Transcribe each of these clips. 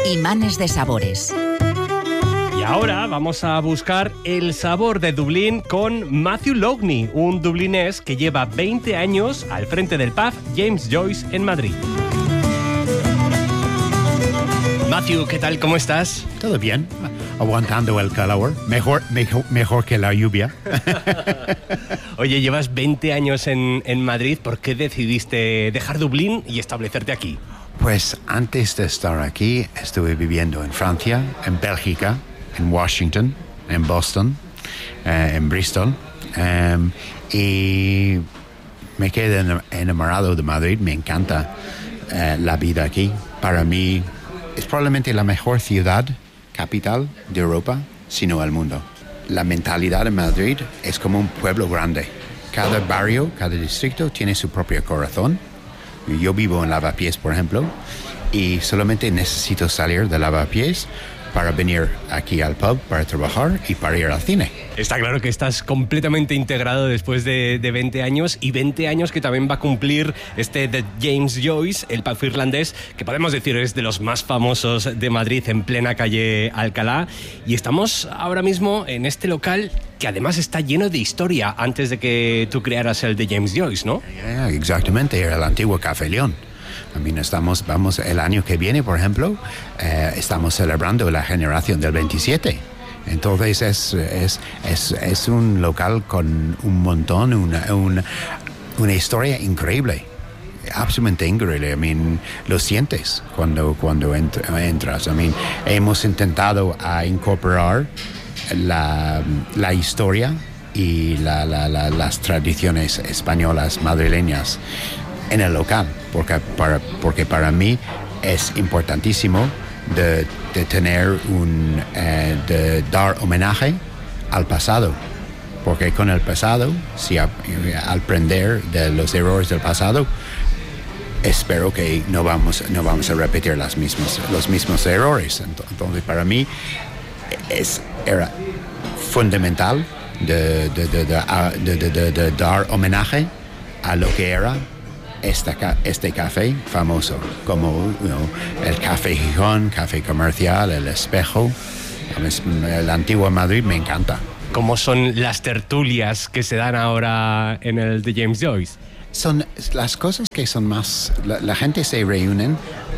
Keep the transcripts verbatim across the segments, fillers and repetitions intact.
Imanes de sabores. Y ahora vamos a buscar el sabor de Dublín con Matthew Loughney, un dublinés que lleva veinte años al frente del pub James Joyce en Madrid. Matthew, ¿qué tal? ¿Cómo estás? Todo bien, aguantando el calor, mejor, mejor, mejor que la lluvia. Oye, llevas veinte años en, en Madrid, ¿por qué decidiste dejar Dublín y establecerte aquí? Pues antes de estar aquí estuve viviendo en Francia, en Bélgica, en Washington, en Boston, eh, en Bristol, um, y me quedé enamorado de Madrid. Me encanta eh, la vida aquí. Para mí es probablemente la mejor ciudad, capital de Europa, si no el mundo. La mentalidad de Madrid es como un pueblo grande. Cada barrio, cada distrito tiene su propio corazón. Yo vivo en Lavapiés, por ejemplo, y solamente necesito salir de Lavapiés para venir aquí al pub, para trabajar y para ir al cine. Está claro que estás completamente integrado después de, de veinte años, y veinte años que también va a cumplir este de James Joyce, el pub irlandés, que podemos decir es de los más famosos de Madrid, en plena calle Alcalá. Y estamos ahora mismo en este local que además está lleno de historia antes de que tú crearas el de James Joyce, ¿no? Yeah, exactamente, era el antiguo Café León. I mean, estamos, vamos, el año que viene, por ejemplo, eh, estamos celebrando la generación del veintisiete. Entonces es, es, es, es un local con un montón, una, una, una historia increíble, absolutamente increíble. I mean, lo sientes cuando, cuando ent- entras. I mean, hemos intentado a incorporar la, la historia y la, la, la, las tradiciones españolas madrileñas en el local, porque para, porque para mí es importantísimo de, de tener un, eh, de dar homenaje al pasado, porque con el pasado, si a, al aprender de los errores del pasado, espero que no vamos, no vamos a repetir las mismas, los mismos errores. Entonces, para mí es, era fundamental de, de, de, de, de, de, de, de dar homenaje a lo que era Esta, este café famoso, como you know, el Café Gijón, Café Comercial, el Espejo. El antiguo Madrid me encanta. ¿Cómo son las tertulias que se dan ahora en el de James Joyce? Son las cosas que son más... La, la gente se reúnen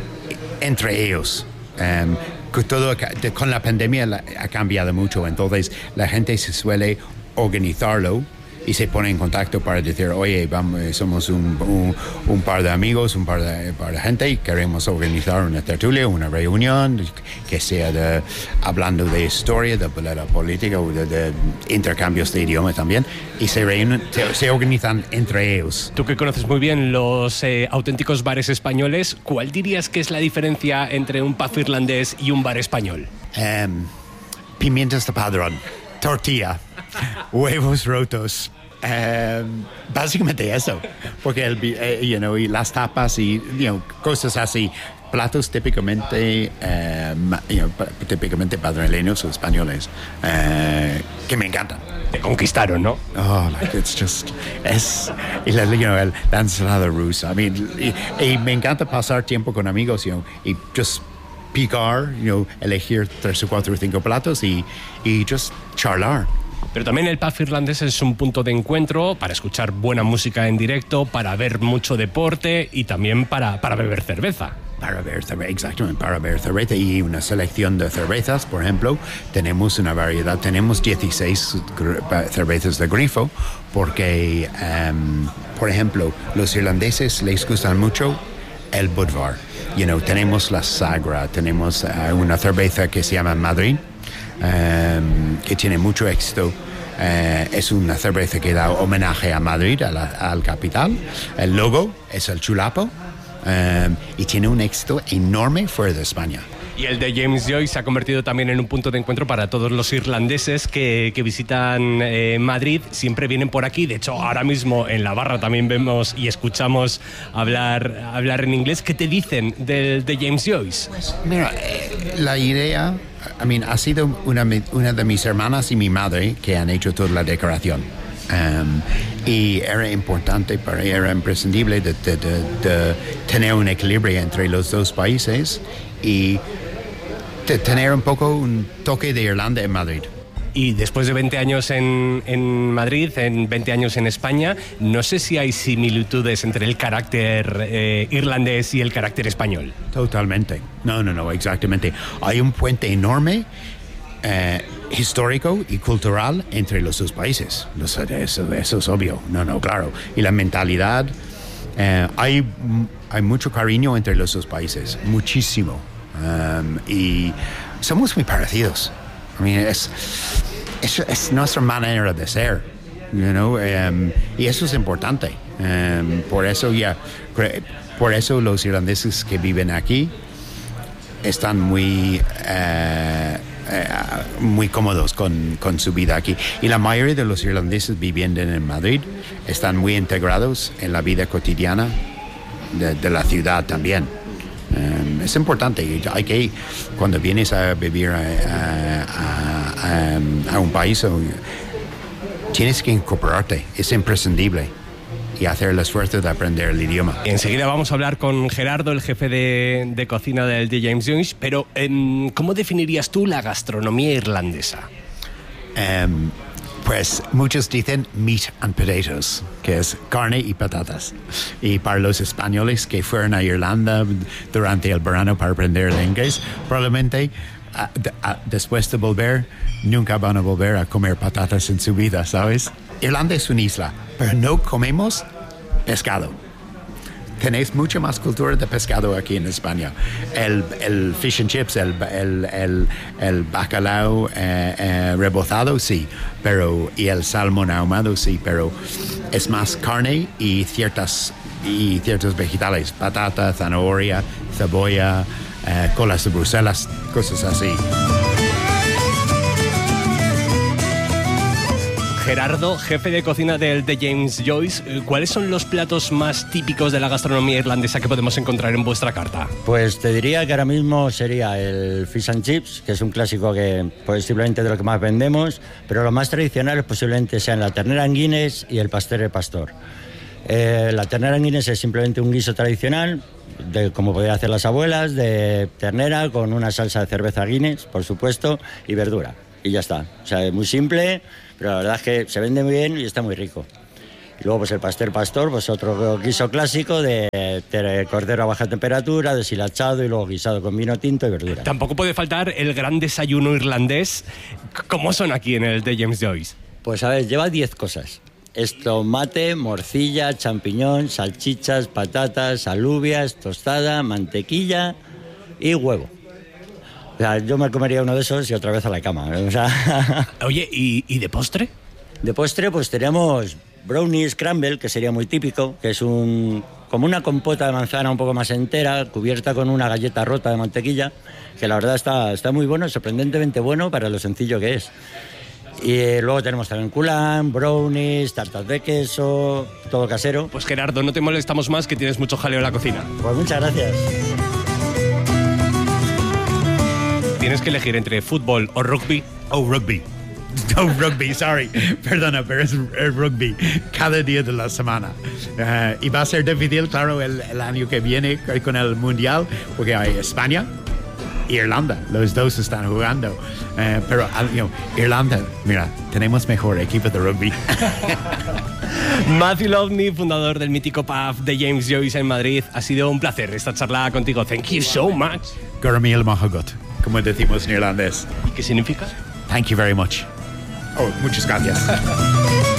entre ellos. Um, con, todo, con la pandemia la, ha cambiado mucho, entonces la gente se suele organizarlo y se pone en contacto para decir, oye, vamos, somos un, un, un par de amigos, un par de, par de gente, y queremos organizar una tertulia, una reunión que sea de, hablando de historia, de, de la política o de, de intercambios de idioma también, y se reúnen, se, se organizan entre ellos. Tú que conoces muy bien los eh, auténticos bares españoles, ¿cuál dirías que es la diferencia entre un pub irlandés y un bar español? Um, pimientos de padrón, tortilla, huevos rotos. Um, básicamente eso, porque el, eh, you know, y las tapas y you know, cosas así, platos típicamente um, you know, típicamente madrileños o españoles, uh, que me encantan. Te conquistaron, ¿no? Oh, like it's just es y la, you know, el, la ensalada rusa. I mean, y, y me encanta pasar tiempo con amigos, you know, y just picar, you know, elegir tres o cuatro o cinco platos y y just charlar. Pero también el pub irlandés es un punto de encuentro para escuchar buena música en directo, para ver mucho deporte y también para, para beber cerveza. Para beber cerveza, exactamente, para beber cerveza y una selección de cervezas, por ejemplo. Tenemos una variedad, tenemos dieciséis gr- cervezas de grifo, porque, um, por ejemplo, los irlandeses les gustan mucho el Budvar. You know, tenemos la Sagra, tenemos uh, una cerveza que se llama Madrid, Um, que tiene mucho éxito. Uh, es una cerveza que da homenaje a Madrid, a la, al capital. El logo es el chulapo, um, y tiene un éxito enorme fuera de España. Y el de James Joyce se ha convertido también en un punto de encuentro para todos los irlandeses que, que visitan eh, Madrid. Siempre vienen por aquí. De hecho, ahora mismo en la barra también vemos y escuchamos hablar, hablar en inglés. ¿Qué te dicen del de James Joyce? Pues, mira, eh, la idea, I mean, ha sido una, una de mis hermanas y mi madre que han hecho toda la decoración. Um, y era importante, para era imprescindible de, de, de, de tener un equilibrio entre los dos países y te, tener un poco un toque de Irlanda en Madrid. Y después de veinte años en, en Madrid, en veinte años en España, no sé si hay similitudes entre el carácter eh, irlandés y el carácter español. Totalmente. No, no, no, exactamente. Hay un puente enorme eh, histórico y cultural entre los dos países. Eso, eso es obvio. No, no, claro. Y la mentalidad, eh, hay, hay mucho cariño entre los dos países, muchísimo. Um, y somos muy parecidos. I mean, es, es, es nuestra manera de ser, you know? Um, y eso es importante. Um, por eso ya, por eso los irlandeses que viven aquí están muy, uh, uh, muy cómodos con, con su vida aquí. Y la mayoría de los irlandeses viviendo en Madrid están muy integrados en la vida cotidiana de, de la ciudad también. Um, es importante. Hay que, cuando vienes a vivir a, a, a, a un país, tienes que incorporarte. Es imprescindible. Y hacer el esfuerzo de aprender el idioma. Enseguida vamos a hablar con Gerardo, el jefe de, de cocina del The James Joyce. Pero, um, ¿cómo definirías tú la gastronomía irlandesa? Um, Pues muchos dicen meat and potatoes, que es carne y patatas. Y para los españoles que fueron a Irlanda durante el verano para aprender el inglés, probablemente uh, de, uh, después de volver, nunca van a volver a comer patatas en su vida, ¿sabes? Irlanda es una isla, pero no comemos pescado. Tenéis mucha más cultura de pescado aquí en España. El, el fish and chips, el, el, el, el bacalao eh, eh, rebozado, sí, pero y el salmón ahumado, sí, pero es más carne y ciertas y ciertos vegetales, patata, zanahoria, cebolla, eh, colas de Bruselas, cosas así. Gerardo, jefe de cocina del The James Joyce, ¿cuáles son los platos más típicos de la gastronomía irlandesa que podemos encontrar en vuestra carta? Pues te diría que ahora mismo sería el fish and chips, que es un clásico que posiblemente de lo que más vendemos, pero lo más tradicional posiblemente sean la ternera en Guinness y el pastel de pastor. Eh, la ternera en Guinness es simplemente un guiso tradicional, de, como podían hacer las abuelas, de ternera con una salsa de cerveza Guinness, por supuesto, y verdura. Y ya está. O sea, es muy simple, pero la verdad es que se vende muy bien y está muy rico. Y luego pues el pastel pastor, pues otro guiso clásico de, de cordero a baja temperatura, deshilachado y luego guisado con vino tinto y verdura. Tampoco puede faltar el gran desayuno irlandés. ¿Cómo son aquí en el The James Joyce? Pues a ver, lleva diez cosas. Es tomate, morcilla, champiñón, salchichas, patatas, alubias, tostada, mantequilla y huevo. O sea, yo me comería uno de esos y otra vez a la cama. O sea... Oye, ¿y, ¿y de postre? De postre pues tenemos brownie scramble, que sería muy típico, que es un como una compota de manzana un poco más entera, cubierta con una galleta rota de mantequilla, que la verdad está, está muy bueno, sorprendentemente bueno para lo sencillo que es. Y luego tenemos también culán, brownies, tartas de queso, todo casero. Pues Gerardo, no te molestamos más, que tienes mucho jaleo en la cocina. Pues muchas gracias. ¿Tienes que elegir entre fútbol o rugby? Oh, rugby. No, rugby, sorry. Perdona, pero es, es rugby. Cada día de la semana. Uh, y va a ser difícil, claro, el, el año que viene con el Mundial, porque hay España e Irlanda. Los dos están jugando. Uh, pero, you know, Irlanda, mira, tenemos mejor equipo de rugby. Matthew Loughney, fundador del mítico pub The James Joyce en Madrid. Ha sido un placer esta charla contigo. Thank you so much. Gormiel Mahagot, como decimos en irlandés. ¿Y qué significa? Thank you very much. Oh, muchas gracias.